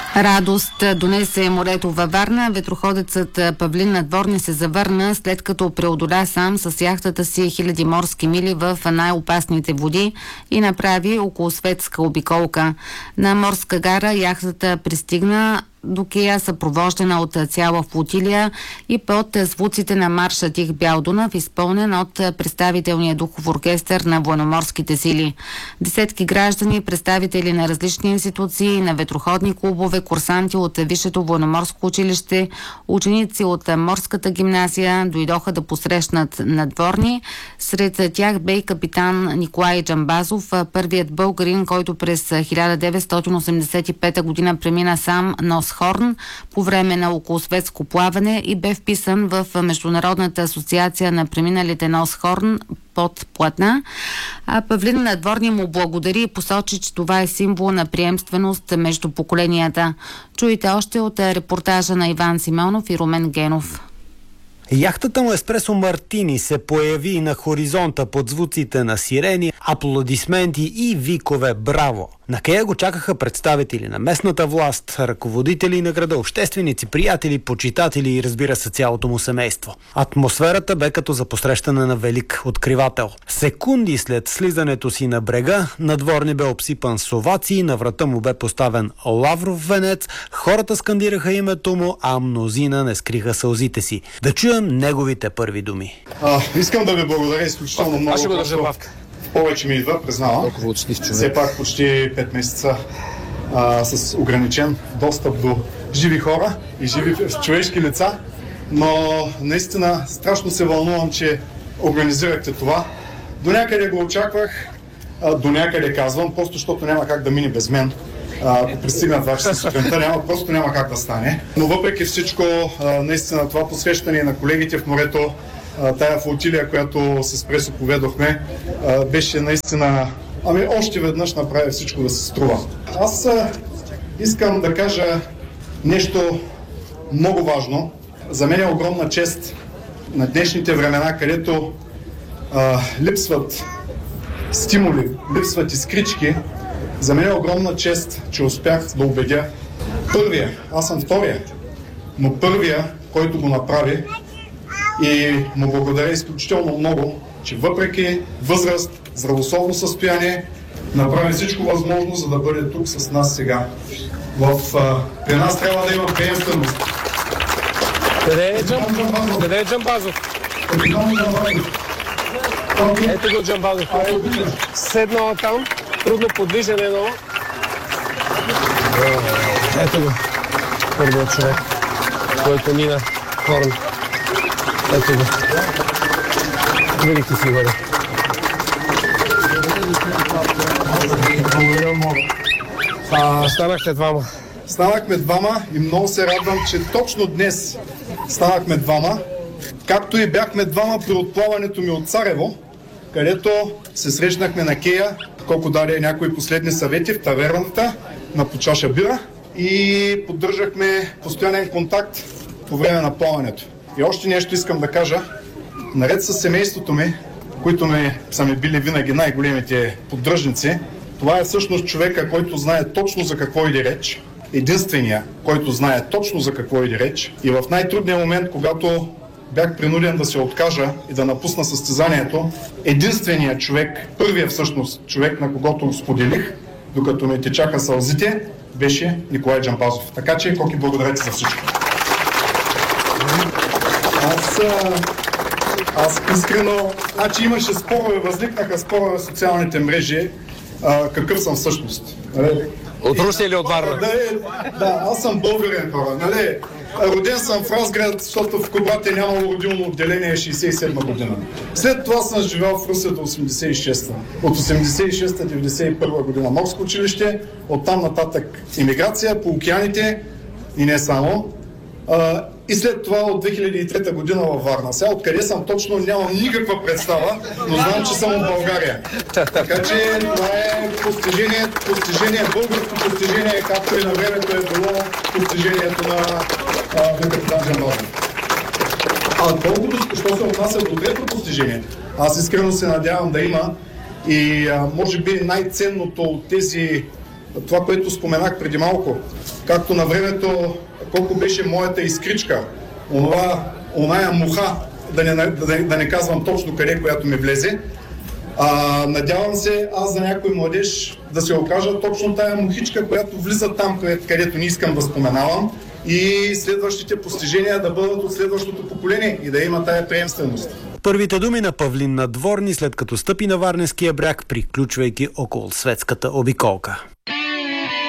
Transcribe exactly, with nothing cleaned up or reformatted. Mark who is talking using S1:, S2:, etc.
S1: Радост донесе морето във Варна. Ветроходецът Павлин Надворни се завърна, след като преодоля сам с яхтата си хиляди морски мили в най-опасните води и направи околосветска обиколка. На морска гара яхтата пристигна до Кея, съпровождана от цяла флотилия и под звуците на марша Тих бял Дунав, изпълнен от представителния духов оркестър на военноморските сили. Десетки граждани, представители на различни институции, на ветроходни клубове, курсанти от Висшето военноморско училище, ученици от морската гимназия дойдоха да посрещнат Надворни. Сред тях бе и капитан Николай Джамбазов, първият българин, който през хиляда деветстотин осемдесет и пета година премина сам нос Хорн по време на околосветско плаване и бе вписан в Международната асоциация на преминалите нос Хорн под платна. А Павлин Надворни му благодари и посочи, че това е символ на приемственост между поколенията. Чуйте още от репортажа на Иван Симеонов и Румен Генов.
S2: Яхтата му Еспресо Мартини се появи на хоризонта под звуците на сирени, аплодисменти и викове «Браво!». На Кея го чакаха представители на местната власт, ръководители на града, общественици, приятели, почитатели и, разбира се, цялото му семейство. Атмосферата бе като за посрещане на велик откривател. Секунди след слизането си на брега, Надворни бе обсипан с овации, на врата му бе поставен лавров венец, хората скандираха името му, а мнозина не скриха сълзите си. Да чуем неговите първи думи.
S3: А, искам да ви благодаря изключително много.
S4: Аз ще го държа бавка.
S3: Повече ми идва, признавам. Все пак почти пет месеца а, с ограничен достъп до живи хора и живи човешки лица, но наистина страшно се вълнувам, че организирахте това. До някъде го очаквах, а, до някъде казвам, просто защото няма как да мине без мен. Ако пристигнат два часа сутринта, няма, просто няма как да стане. Но въпреки всичко, а, наистина това посвещане на колегите в морето, тая флотилия, която с Преспо поведохме, беше наистина, ами още веднъж направи всичко да се струва. Аз искам да кажа нещо много важно. За мен е огромна чест на днешните времена, където а, липсват стимули, липсват изкрички. За мен е огромна чест, че успях да убедя първия, аз съм втория, но първия, който го направи, и му благодаря изключително много, че въпреки възраст, здравословно състояние, направи всичко възможно, за да бъде тук с нас сега. В, а, при нас трябва да има приемственост.
S4: Къде е Джамбазов? Къде е Джамбазов? Ето го Джамбазов. Седнала там, трудно подвижен едно. Ето го. Първият човек, който мина Хорн. Ето го. Велики си горе. А, станахте двама.
S3: Станахме двама и много се радвам, че точно днес станахме двама, както и бяхме двама при отплаването ми от Царево, където се срещнахме на Кея, колко даде някои последни съвети в таверната на по чаша бира и поддържахме постоянен контакт по време на плаването. И още нещо искам да кажа. Наред с семейството ми, които ми, са ми били винаги най-големите поддръжници, това е всъщност човека, който знае точно за какво иде реч. Единствения, който знае точно за какво иде реч. И в най-трудния момент, когато бях принуден да се откажа и да напусна състезанието, единственият човек, първият всъщност човек, на когото споделих, докато ми течаха сълзите, беше Николай Джамбазов. Така че, Коки, благодаря ти за всичко. Аз, аз искрено, значи имаше спорове, възникнаха спорове в социалните мрежи, а, какъв съм всъщност. Нали?
S4: От Русе или от Варна?
S3: Да, да, аз съм българен хора. Нали? Роден съм в Разград, защото в Кубрате нямало родилно отделение шейсет и седма година. След това съм живял в Русе до осемдесет и шеста. От осемдесет и шеста до деветдесет и първа година морско училище, оттам нататък имиграция по океаните и не само. А, и след това от две хиляди и трета година във Варна. Сега откъде съм точно нямам никаква представа, но знам, че съм от България. Така че това е постижение, постижение, българско постижение, както и на времето е било постижението на капитан Джамбазов. А колкото, що се отнася до трето постижение, аз искрено се надявам да има и а, може би най-ценното от тези това, което споменах преди малко, както на времето, колко беше моята изкричка, онова, оная муха, да не, да, да не казвам точно къде, която ми влезе. А, надявам се аз за някой младеж да се окажа точно тая мухичка, която влиза там, където, където не искам да споменавам, и следващите постижения да бъдат от следващото поколение и да има тая приемственост.
S2: Първите думи на Павлин Надворни, след като стъпи на Варненския бряг, приключвайки около светската обиколка.